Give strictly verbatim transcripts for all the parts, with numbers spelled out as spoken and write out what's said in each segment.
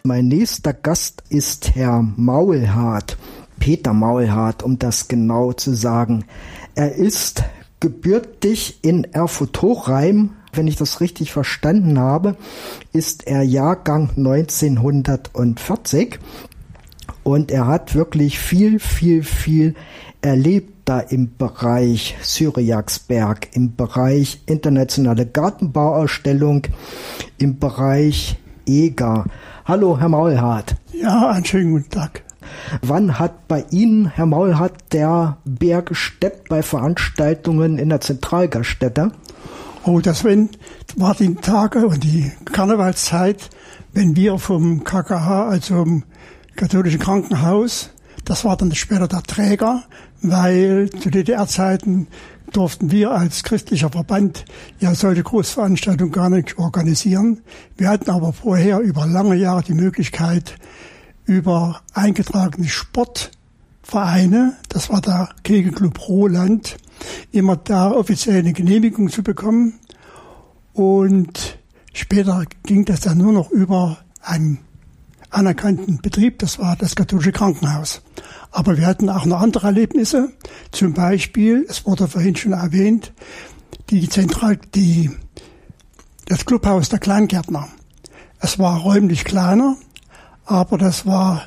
Mein nächster Gast ist Herr Maulhardt, Peter Maulhardt, um das genau zu sagen. Er ist gebürtig in Erfurt-Hochheim. Wenn ich das richtig verstanden habe, ist er Jahrgang neunzehnhundertvierzig und er hat wirklich viel, viel, viel erlebt da im Bereich Syriaksberg, im Bereich internationale Gartenbauausstellung, im Bereich E G A. Hallo, Herr Maulhardt. Ja, einen schönen guten Tag. Wann hat bei Ihnen, Herr Maulhardt, der Bär gesteppt bei Veranstaltungen in der Zentralgaststätte? Oh, das war die Tage und die Karnevalszeit, wenn wir vom K K H, also vom katholischen Krankenhaus, das war dann später der Träger, weil zu D D R-Zeiten durften wir als christlicher Verband ja solche Großveranstaltungen gar nicht organisieren. Wir hatten aber vorher über lange Jahre die Möglichkeit, über eingetragene Sportvereine, das war der Kegelclub Roland, immer da offiziell eine Genehmigung zu bekommen. Und später ging das dann nur noch über einen anerkannten Betrieb, das war das katholische Krankenhaus. Aber wir hatten auch noch andere Erlebnisse. Zum Beispiel, es wurde vorhin schon erwähnt, die Zentral, die, das Clubhaus der Kleingärtner. Es war räumlich kleiner, aber das war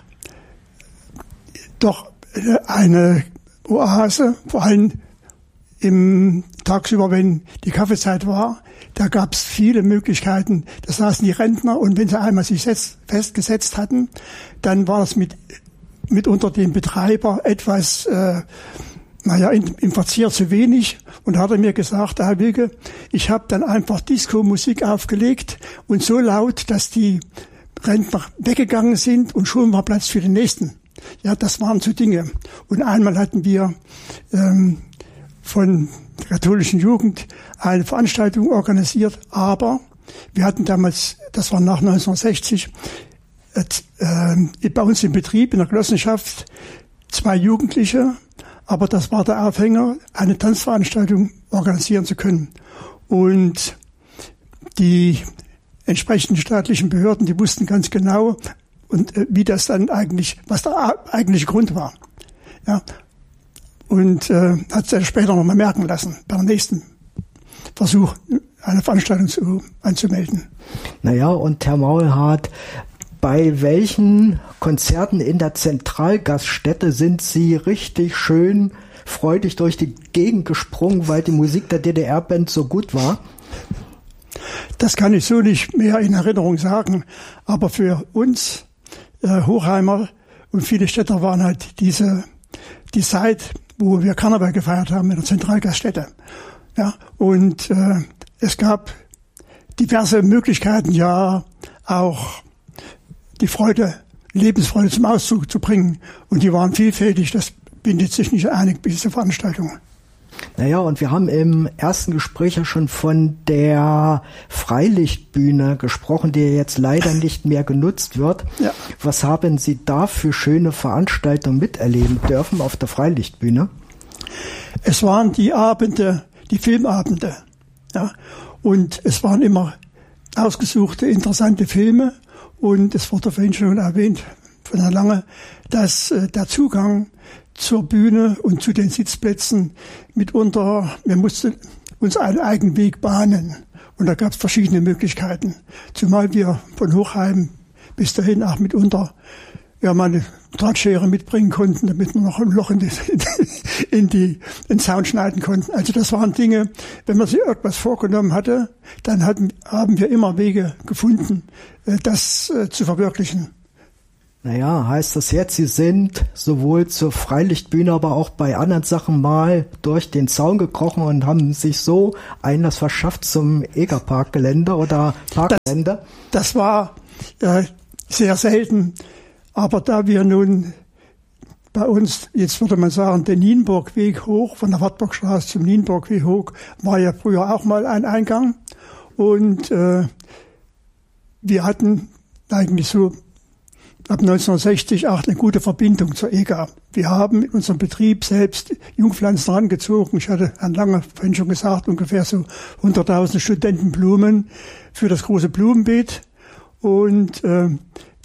doch eine Oase, vor allem im tagsüber, wenn die Kaffeezeit war, da gab es viele Möglichkeiten. Da saßen die Rentner und wenn sie einmal sich setz, festgesetzt hatten, dann war es mit mitunter dem Betreiber etwas, äh, naja, in, im Verzehr zu wenig. Und da hat er mir gesagt, Herr Wilke, ich habe dann einfach Disco-Musik aufgelegt und so laut, dass die Rentner weggegangen sind und schon war Platz für den nächsten. Ja, das waren so Dinge. Und einmal hatten wir ähm, von der katholischen Jugend eine Veranstaltung organisiert, aber wir hatten damals, das war nach neunzehnhundertsechzig, äh, bei uns im Betrieb, in der Genossenschaft, zwei Jugendliche, aber das war der Aufhänger, eine Tanzveranstaltung organisieren zu können. Und die entsprechenden staatlichen Behörden, die wussten ganz genau, und äh, wie das dann eigentlich, was der eigentliche Grund war. Ja. Und äh, hat es dann später noch mal merken lassen, beim nächsten Versuch, eine Veranstaltung zu, anzumelden. Naja, und Herr Maulhardt, bei welchen Konzerten in der Zentralgaststätte sind Sie richtig schön freudig durch die Gegend gesprungen, weil die Musik der D D R-Band so gut war? Das kann ich so nicht mehr in Erinnerung sagen, aber für uns äh, Hochheimer und viele Städter waren halt diese die Zeit, wo wir Karneval gefeiert haben in der Zentralgaststätte. Ja, und äh, es gab diverse Möglichkeiten, ja auch die Freude, Lebensfreude zum Ausdruck zu bringen. Und die waren vielfältig, das bindet sich nicht einig bei dieser Veranstaltung. Naja, und wir haben im ersten Gespräch ja schon von der Freilichtbühne gesprochen, die jetzt leider nicht mehr genutzt wird. Ja. Was haben Sie da für schöne Veranstaltungen miterleben dürfen auf der Freilichtbühne? Es waren die Abende, die Filmabende. Ja, und es waren immer ausgesuchte, interessante Filme. Und es wurde vorhin schon erwähnt von Herrn Lange, dass äh, der Zugang zur Bühne und zu den Sitzplätzen mitunter, wir mussten uns einen eigenen Weg bahnen. Und da gab es verschiedene Möglichkeiten. Zumal wir von Hochheim bis dahin auch mitunter ja, mal eine Drahtschere mitbringen konnten, damit wir noch ein Loch in die, in die, in den Zaun schneiden konnten. Also das waren Dinge, wenn man sich irgendwas vorgenommen hatte, dann hatten, haben wir immer Wege gefunden, das äh, zu verwirklichen. Naja, heißt das jetzt, Sie sind sowohl zur Freilichtbühne, aber auch bei anderen Sachen mal durch den Zaun gekrochen und haben sich so Einlass verschafft zum Egerparkgelände oder Parkgelände? Das, das war äh, sehr selten, aber da wir nun bei uns, jetzt würde man sagen, den Nienburgweg hoch, von der Wartburgstraße zum Nienburgweg hoch, war ja früher auch mal ein Eingang und äh, wir hatten eigentlich so ab neunzehnhundertsechzig auch eine gute Verbindung zur E G A. Wir haben in unserem Betrieb selbst Jungpflanzen herangezogen. Ich hatte Herrn Lange vorhin schon gesagt, ungefähr so hunderttausend Studentenblumen für das große Blumenbeet. Und äh,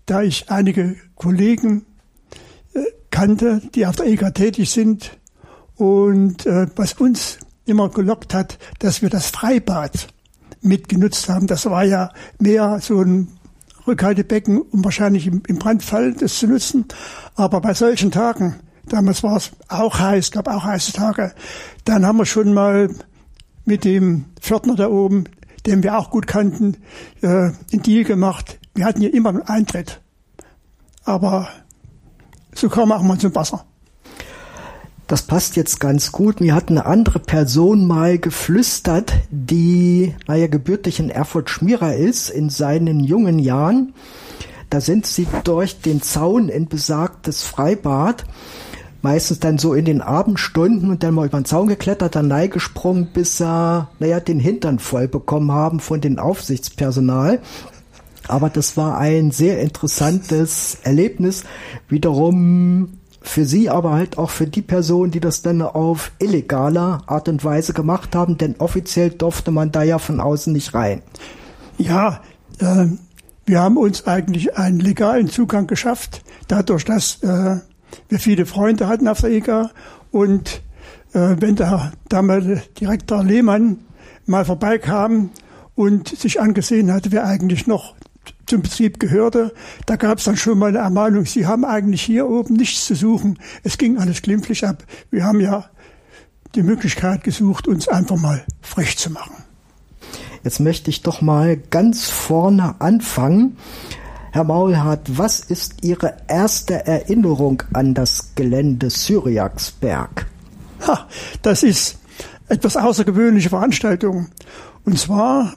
da ich einige Kollegen äh, kannte, die auf der E G tätig sind. Und äh, was uns immer gelockt hat, dass wir das Freibad mitgenutzt haben. Das war ja mehr so ein Rückhaltebecken, um wahrscheinlich im, im Brandfall das zu nutzen. Aber bei solchen Tagen, damals war es auch heiß, gab auch heiße Tage, dann haben wir schon mal mit dem Pförtner da oben, den wir auch gut kannten, äh, einen Deal gemacht. Wir hatten ja immer einen Eintritt. Aber so kam auch mal zum Wasser. Das passt jetzt ganz gut. Mir hat eine andere Person mal geflüstert, die, naja, gebürtig in Erfurt-Schmierer ist, in seinen jungen Jahren. Da sind sie durch den Zaun in besagtes Freibad, meistens dann so in den Abendstunden und dann mal über den Zaun geklettert, dann neigesprungen, bis sie, naja, den Hintern voll bekommen haben von den Aufsichtspersonal. Aber das war ein sehr interessantes Erlebnis. Wiederum für sie, aber halt auch für die Personen, die das dann auf illegaler Art und Weise gemacht haben, denn offiziell durfte man da ja von außen nicht rein. Ja, äh, wir haben uns eigentlich einen legalen Zugang geschafft, dadurch, dass äh, wir viele Freunde hatten auf der E G A. Und äh, wenn der damalige Direktor Lehmann mal vorbeikam und sich angesehen hatte, wer eigentlich noch zum Betrieb gehörte, da gab es dann schon mal eine Ermahnung, Sie haben eigentlich hier oben nichts zu suchen. Es ging alles glimpflich ab. Wir haben ja die Möglichkeit gesucht, uns einfach mal frech zu machen. Jetzt möchte ich doch mal ganz vorne anfangen. Herr Maulhardt, was ist Ihre erste Erinnerung an das Gelände Syriaksberg? Ha, das ist etwas außergewöhnliche Veranstaltung. Und zwar,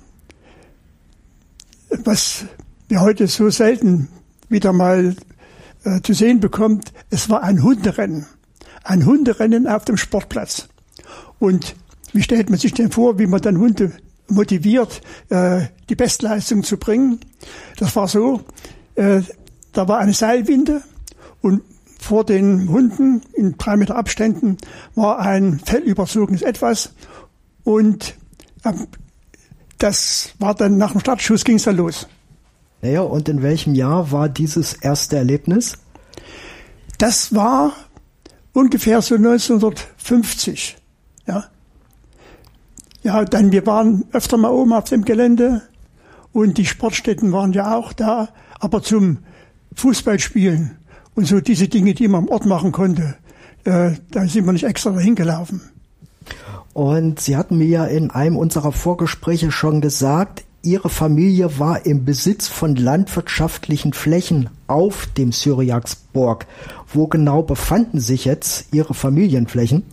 was wir heute so selten wieder mal äh, zu sehen bekommt, es war ein Hunderennen. Ein Hunderennen auf dem Sportplatz. Und wie stellt man sich denn vor, wie man dann Hunde motiviert, äh, die Bestleistung zu bringen? Das war so, äh, da war eine Seilwinde und vor den Hunden in drei Meter Abständen war ein fellüberzogenes Etwas und äh, das war dann nach dem Startschuss ging es dann los. Naja, und in welchem Jahr war dieses erste Erlebnis? Das war ungefähr so neunzehnhundertfünfzig. Ja, ja, dann wir waren öfter mal oben auf dem Gelände und die Sportstätten waren ja auch da, aber zum Fußballspielen und so diese Dinge, die man am Ort machen konnte, äh, da sind wir nicht extra dahin gelaufen. Und Sie hatten mir ja in einem unserer Vorgespräche schon gesagt, Ihre Familie war im Besitz von landwirtschaftlichen Flächen auf dem Syriaksberg. Wo genau befanden sich jetzt Ihre Familienflächen?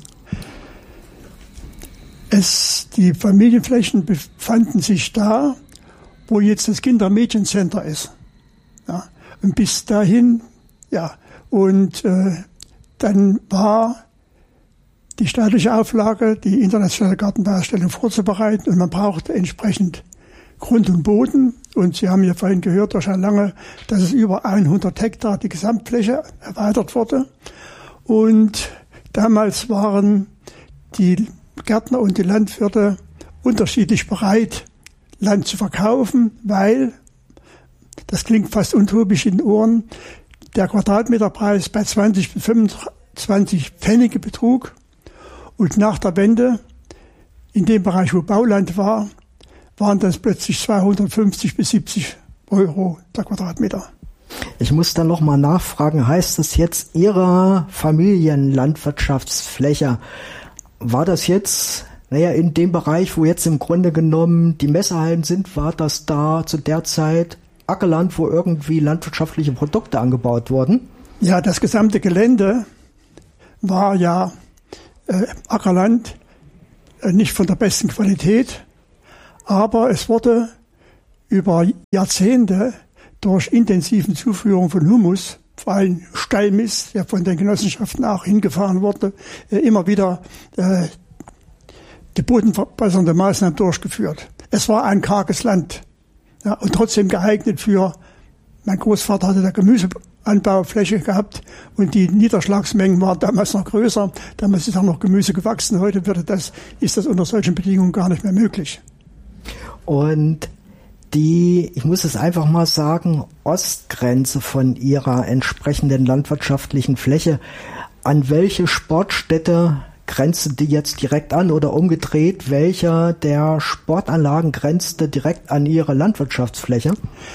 Es, die Familienflächen befanden sich da, wo jetzt das Kinder- und Mädchencenter ist. Ja, und bis dahin, ja, und äh, dann war die staatliche Auflage, die internationale Gartenbauausstellung vorzubereiten und man brauchte entsprechend Grund und Boden. Und Sie haben ja vorhin gehört, durch Herr Lange, dass es über hundert Hektar die Gesamtfläche erweitert wurde. Und damals waren die Gärtner und die Landwirte unterschiedlich bereit, Land zu verkaufen, weil, das klingt fast utopisch in den Ohren, der Quadratmeterpreis bei zwanzig bis fünfundzwanzig Pfennige betrug. Und nach der Wende, in dem Bereich, wo Bauland war, waren das plötzlich zweihundertfünfzig bis siebzig Euro der Quadratmeter. Ich muss dann nochmal nachfragen, heißt das jetzt Ihre Familienlandwirtschaftsfläche, war das jetzt, naja, in dem Bereich, wo jetzt im Grunde genommen die Messehallen sind, war das da zu der Zeit Ackerland, wo irgendwie landwirtschaftliche Produkte angebaut wurden? Ja, das gesamte Gelände war ja äh, Ackerland, äh, nicht von der besten Qualität, aber es wurde über Jahrzehnte durch intensiven Zuführung von Humus, vor allem Stallmist, der von den Genossenschaften auch hingefahren wurde, äh, immer wieder äh, die bodenverbessernde Maßnahmen durchgeführt. Es war ein karges Land, ja, und trotzdem geeignet für, mein Großvater hatte da Gemüseanbaufläche gehabt und die Niederschlagsmengen waren damals noch größer. Damals ist auch noch Gemüse gewachsen. Heute würde das, ist das unter solchen Bedingungen gar nicht mehr möglich. Und die, ich muss es einfach mal sagen, Ostgrenze von ihrer entsprechenden landwirtschaftlichen Fläche. An welche Sportstätte grenzte die jetzt direkt an oder umgedreht? Welcher der Sportanlagen grenzte direkt an ihre Landwirtschaftsfläche?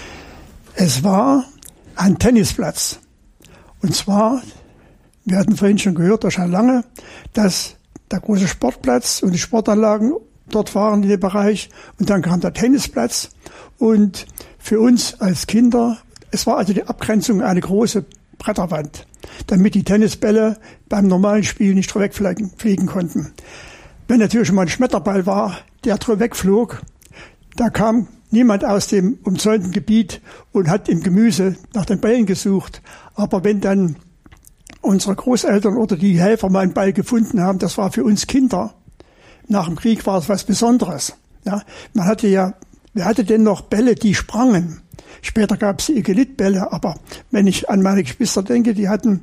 Es war ein Tennisplatz. Und zwar, wir hatten vorhin schon gehört, das schon lange, dass der große Sportplatz und die Sportanlagen dort waren in dem Bereich. Und dann kam der Tennisplatz. Und für uns als Kinder, es war also die Abgrenzung eine große Bretterwand, damit die Tennisbälle beim normalen Spiel nicht drüber wegfliegen fliegen konnten. Wenn natürlich mal ein Schmetterball war, der drüber wegflog, da kam niemand aus dem umzäunten Gebiet und hat im Gemüse nach den Bällen gesucht. Aber wenn dann unsere Großeltern oder die Helfer mal einen Ball gefunden haben, das war für uns Kinder. Nach dem Krieg war es was Besonderes. Ja, man hatte ja, wer hatte denn noch Bälle, die sprangen? Später gab es die Igelitbälle, aber wenn ich an meine Geschwister denke, die hatten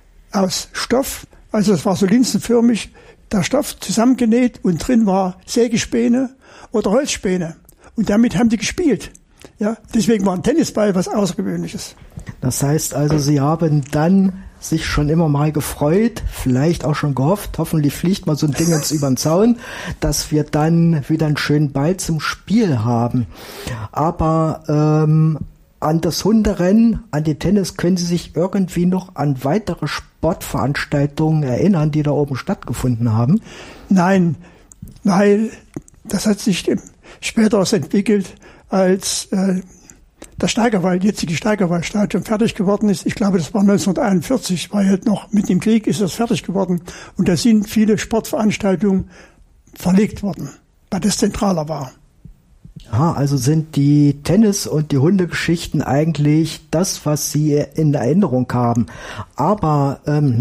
aus Stoff, also es war so linsenförmig, der Stoff zusammengenäht und drin war Sägespäne oder Holzspäne. Und damit haben die gespielt. Ja, deswegen war ein Tennisball was Außergewöhnliches. Das heißt also, Sie haben dann sich schon immer mal gefreut, vielleicht auch schon gehofft, hoffentlich fliegt mal so ein Ding uns über den Zaun, dass wir dann wieder einen schönen Ball zum Spiel haben. Aber ähm, an das Hunderennen, an den Tennis, können Sie sich irgendwie noch an weitere Sportveranstaltungen erinnern, die da oben stattgefunden haben? Nein, weil das hat sich später erst entwickelt, als äh, das Steigerwald, jetzige Steigerwaldstadion fertig geworden ist. Ich glaube, das war neunzehnhunderteinundvierzig, weil halt noch mit dem Krieg ist das fertig geworden. Und da sind viele Sportveranstaltungen verlegt worden, weil das zentraler war. Ja, also sind die Tennis- und die Hundegeschichten eigentlich das, was Sie in Erinnerung haben. Aber ähm,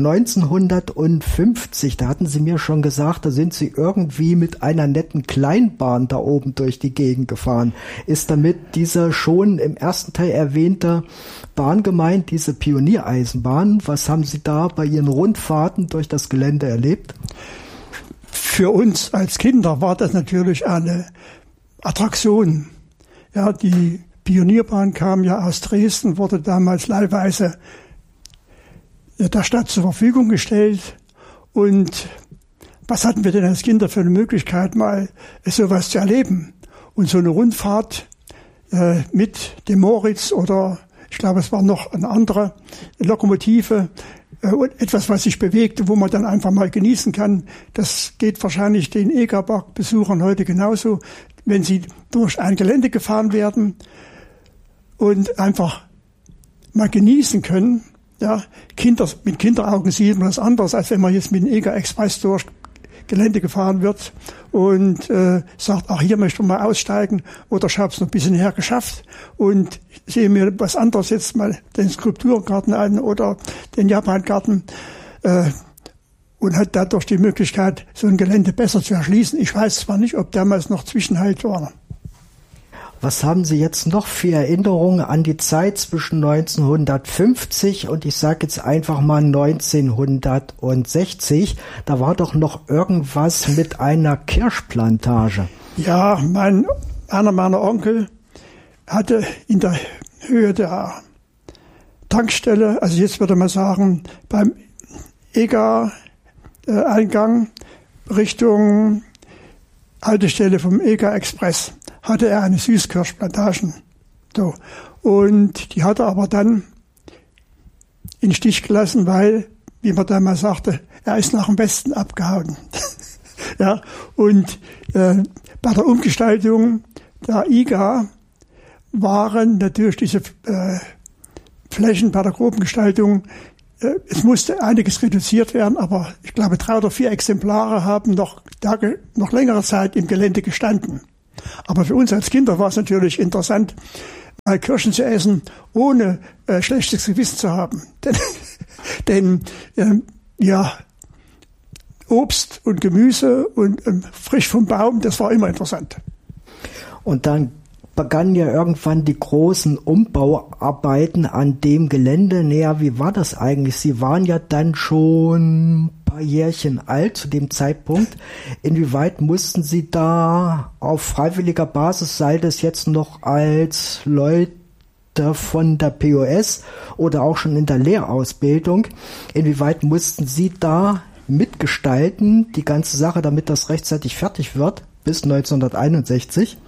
neunzehnhundertfünfzig, da hatten Sie mir schon gesagt, da sind Sie irgendwie mit einer netten Kleinbahn da oben durch die Gegend gefahren. Ist damit diese schon im ersten Teil erwähnte Bahn gemeint, diese Pioniereisenbahn? Was haben Sie da bei Ihren Rundfahrten durch das Gelände erlebt? Für uns als Kinder war das natürlich eine Attraktion. Ja, die Pionierbahn kam ja aus Dresden, wurde damals leihweise der Stadt zur Verfügung gestellt. Und was hatten wir denn als Kinder für eine Möglichkeit, mal sowas zu erleben? Und so eine Rundfahrt äh, mit dem Moritz oder ich glaube, es war noch eine andere Lokomotive, äh, etwas, was sich bewegt, wo man dann einfach mal genießen kann. Das geht wahrscheinlich den Egerberg-Besuchern heute genauso, wenn sie durch ein Gelände gefahren werden und einfach mal genießen können. Ja, Kinder, mit Kinderaugen sieht man das anders, als wenn man jetzt mit dem Eger Express durch Gelände gefahren wird und äh, sagt, ach, hier möchte man mal aussteigen oder ich habe es noch ein bisschen her geschafft und sehe mir was anderes jetzt mal den Skulpturengarten an oder den Japangarten äh, und hat dadurch die Möglichkeit, so ein Gelände besser zu erschließen. Ich weiß zwar nicht, ob damals noch Zwischenhalt war. Was haben Sie jetzt noch für Erinnerungen an die Zeit zwischen neunzehnhundertfünfzig und ich sage jetzt einfach mal neunzehnhundertsechzig? Da war doch noch irgendwas mit einer Kirschplantage. Ja, mein, einer meiner Onkel hatte in der Höhe der Tankstelle, also jetzt würde man sagen, beim Eger-Eingang Richtung Haltestelle vom Eger Express, hatte er eine Süßkirschplantagen. So. Und die hat er aber dann in den Stich gelassen, weil, wie man damals sagte, er ist nach dem Westen abgehauen. Ja. Und äh, bei der Umgestaltung der I G A waren natürlich diese äh, Flächen bei der groben Gestaltung, äh, es musste einiges reduziert werden, aber ich glaube drei oder vier Exemplare haben noch, Tage, noch längere Zeit im Gelände gestanden. Aber für uns als Kinder war es natürlich interessant, mal Kirschen zu essen, ohne äh, schlechtes Gewissen zu haben. denn denn ähm, ja, Obst und Gemüse und ähm, frisch vom Baum, das war immer interessant. Und dann begannen ja irgendwann die großen Umbauarbeiten an dem Gelände. Naja, wie war das eigentlich? Sie waren ja dann schon ein paar Jährchen alt zu dem Zeitpunkt. Inwieweit mussten Sie da auf freiwilliger Basis, sei das jetzt noch als Leute von der P O S oder auch schon in der Lehrausbildung, inwieweit mussten Sie da mitgestalten, die ganze Sache, damit das rechtzeitig fertig wird, bis neunzehnhunderteinundsechzig?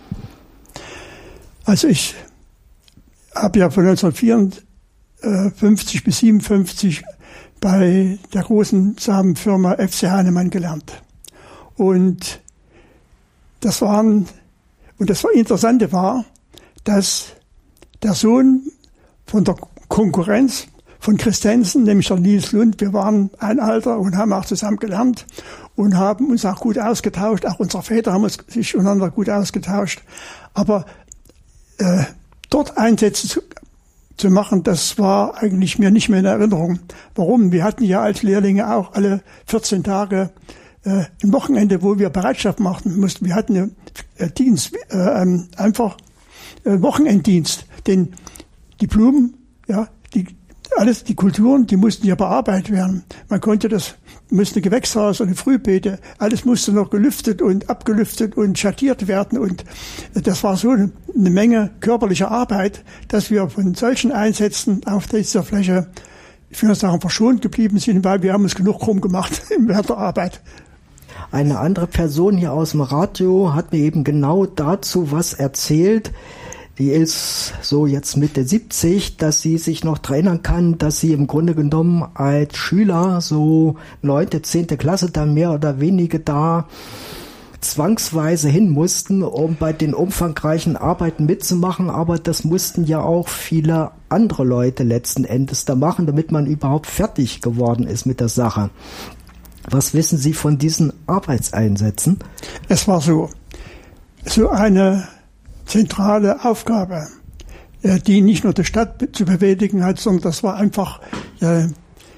Also ich habe ja von neunzehnhundertvierundfünfzig bis siebenundfünfzig bei der großen Samenfirma F C Heinemann gelernt. Und das waren, und das Interessante war, dass der Sohn von der Konkurrenz von Christensen, nämlich der Nils Lund, wir waren ein Alter und haben auch zusammen gelernt und haben uns auch gut ausgetauscht. Auch unsere Väter haben uns sich untereinander gut ausgetauscht. Aber äh, dort Einsätze zu, zu machen, das war eigentlich mir nicht mehr in Erinnerung. Warum? Wir hatten ja als Lehrlinge auch alle vierzehn Tage äh, ein Wochenende, wo wir Bereitschaft machen mussten. Wir hatten ja äh, Dienst, äh, einfach äh, Wochenenddienst. Denn die Blumen, ja, die, alles, die Kulturen, die mussten ja bearbeitet werden. Man konnte das, musste Gewächshaus und Frühbeete, alles musste noch gelüftet und abgelüftet und schattiert werden. Und das war so eine Menge körperlicher Arbeit, dass wir von solchen Einsätzen auf dieser Fläche, ich würde sagen, verschont geblieben sind, weil wir haben uns genug krumm gemacht während der Arbeit. Eine andere Person hier aus dem Radio hat mir eben genau dazu was erzählt. Die ist so jetzt Mitte siebzig, dass sie sich noch daran erinnern kann, dass sie im Grunde genommen als Schüler so neunte, zehnte Klasse dann mehr oder weniger da zwangsweise hin mussten, um bei den umfangreichen Arbeiten mitzumachen. Aber das mussten ja auch viele andere Leute letzten Endes da machen, damit man überhaupt fertig geworden ist mit der Sache. Was wissen Sie von diesen Arbeitseinsätzen? Es war so, so eine zentrale Aufgabe, die nicht nur die Stadt zu bewältigen hat, sondern das war einfach eine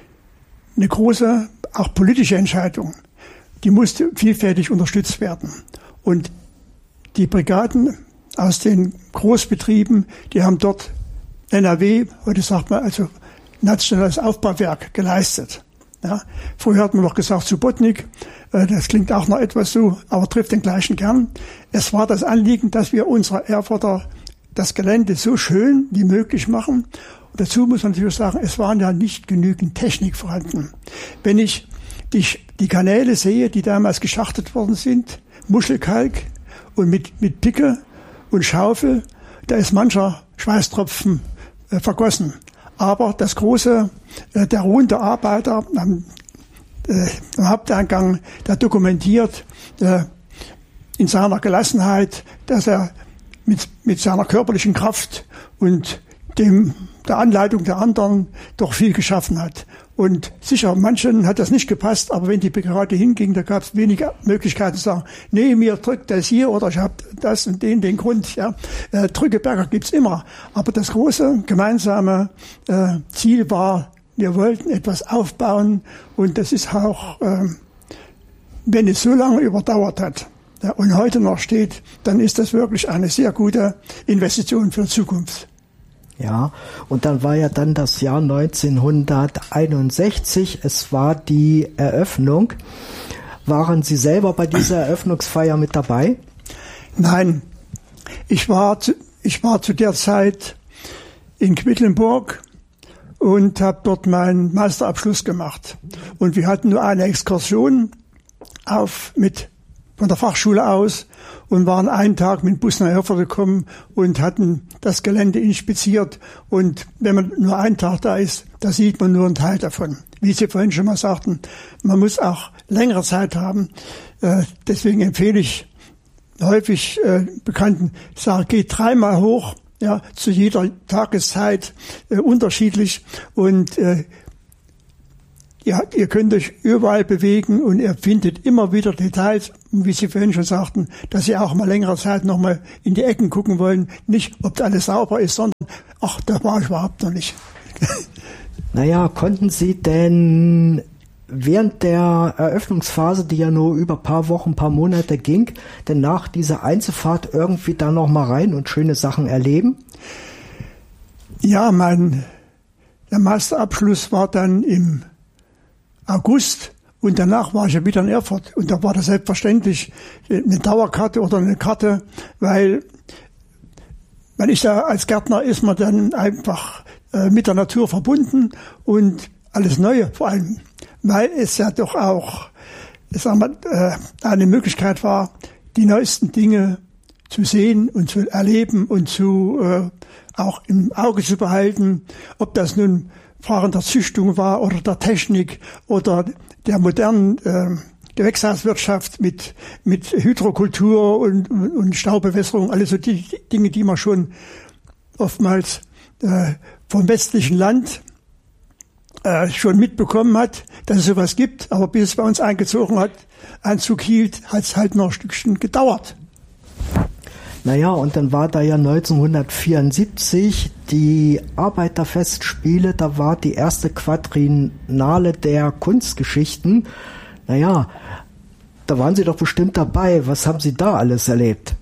große, auch politische Entscheidung. Die musste vielfältig unterstützt werden. Und die Brigaden aus den Großbetrieben, die haben dort N R W, heute sagt man also Nationales Aufbauwerk, geleistet. Ja, früher hat man noch gesagt Subotnik, das klingt auch noch etwas so, aber trifft den gleichen Kern. Es war das Anliegen, dass wir unserer Erfurter das Gelände so schön wie möglich machen. Und dazu muss man natürlich sagen, es waren ja nicht genügend Technik vorhanden. Wenn ich die, die Kanäle sehe, die damals geschachtet worden sind, Muschelkalk und mit, mit Picke und Schaufel, da ist mancher Schweißtropfen äh, vergossen. Aber das große, äh, der ruhende Arbeiter am, äh, am Haupteingang, der dokumentiert äh, in seiner Gelassenheit, dass er mit, mit seiner körperlichen Kraft und dem, der Anleitung der anderen doch viel geschaffen hat. Und sicher, manchen hat das nicht gepasst, aber wenn die Brigade hinging, da gab es weniger Möglichkeiten zu sagen, nee, mir drückt das hier oder ich habe das und den, den Grund. Ja. Äh, Drückeberger gibt's immer. Aber das große gemeinsame äh, Ziel war, wir wollten etwas aufbauen und das ist auch, äh, wenn es so lange überdauert hat, ja, und heute noch steht, dann ist das wirklich eine sehr gute Investition für die Zukunft. Ja, und dann war ja dann das Jahr neunzehnhunderteinundsechzig, es war die Eröffnung. Waren Sie selber bei dieser Eröffnungsfeier mit dabei? Nein, ich war zu, ich war zu der Zeit in Quedlinburg und habe dort meinen Meisterabschluss gemacht. Und wir hatten nur eine Exkursion auf mit von der Fachschule aus und waren einen Tag mit dem Bus nach Erfurt gekommen und hatten das Gelände inspiziert. Und wenn man nur einen Tag da ist, da sieht man nur einen Teil davon. Wie Sie vorhin schon mal sagten, man muss auch längere Zeit haben. Äh, deswegen empfehle ich häufig äh, Bekannten, ich sage, geht dreimal hoch, ja, zu jeder Tageszeit äh, unterschiedlich und äh, Ja, ihr könnt euch überall bewegen und ihr findet immer wieder Details, wie Sie vorhin schon sagten, dass Sie auch mal längere Zeit noch mal in die Ecken gucken wollen. Nicht, ob da alles sauber ist, sondern, ach, da war ich überhaupt noch nicht. Naja, konnten Sie denn während der Eröffnungsphase, die ja nur über ein paar Wochen, ein paar Monate ging, denn nach dieser Einzelfahrt irgendwie da noch mal rein und schöne Sachen erleben? Ja, mein der Masterabschluss war dann im August und danach war ich ja wieder in Erfurt und da war das selbstverständlich eine Dauerkarte oder eine Karte, weil man ist ja als Gärtner ist man dann einfach äh, mit der Natur verbunden und alles Neue vor allem, weil es ja doch auch sagen wir, äh, eine Möglichkeit war, die neuesten Dinge zu sehen und zu erleben und zu äh, auch im Auge zu behalten, ob das nun Fragen der Züchtung war oder der Technik oder der modernen äh, Gewächshauswirtschaft mit mit Hydrokultur und, und Staubewässerung, alles so die Dinge, die man schon oftmals äh, vom westlichen Land äh, schon mitbekommen hat, dass es sowas gibt. Aber bis es bei uns eingezogen hat, Einzug hielt, hat es halt noch ein Stückchen gedauert. Naja, und dann war da ja neunzehnhundertvierundsiebzig die Arbeiterfestspiele, da war die erste Quadriennale der Kunstgeschichten. Naja, da waren Sie doch bestimmt dabei. Was haben Sie da alles erlebt?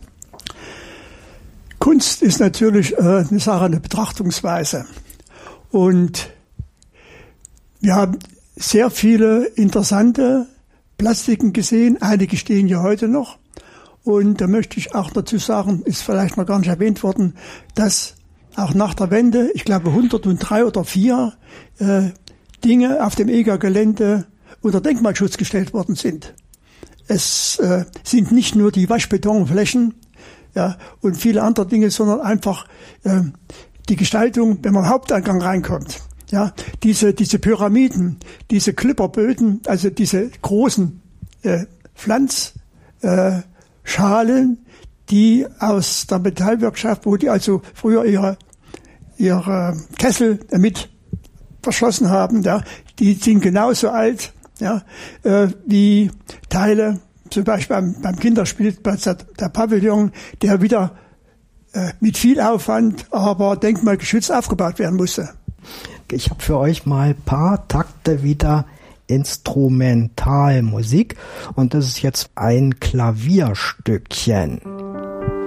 Kunst ist natürlich äh, eine Sache, eine Betrachtungsweise. Und wir haben sehr viele interessante Plastiken gesehen. Einige stehen ja heute noch. Und da möchte ich auch dazu sagen, ist vielleicht noch gar nicht erwähnt worden, dass auch nach der Wende, ich glaube hundertdrei oder vier äh, Dinge auf dem E G A-Gelände unter Denkmalschutz gestellt worden sind. Es äh, sind nicht nur die Waschbetonflächen ja, und viele andere Dinge, sondern einfach äh, die Gestaltung, wenn man am Haupteingang reinkommt. Ja, diese diese Pyramiden, diese Klipperböden, also diese großen äh, Pflanz äh, Schalen, die aus der Metallwirtschaft, wo die also früher ihre, ihre Kessel mit verschlossen haben, ja, die sind genauso alt, ja, äh, wie Teile, zum Beispiel beim, beim Kinderspielplatz der, der Pavillon, der wieder äh, mit viel Aufwand, aber denkmalgeschützt aufgebaut werden musste. Ich habe für euch mal ein paar Takte wieder Instrumentalmusik und das ist jetzt ein Klavierstückchen.